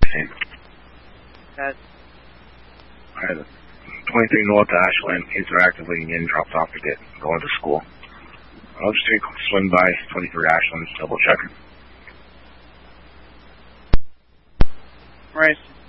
16. That's... Alright, 23 North Ashland. Kids are actively getting dropped off to get going to school. I'll just take a swing by 23 Ashland, double checking. Right.